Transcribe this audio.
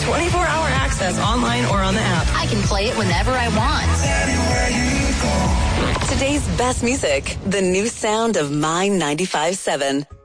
24-hour access online or on the app. I can play it whenever I want. Today's best music, the new sound of My 95.7.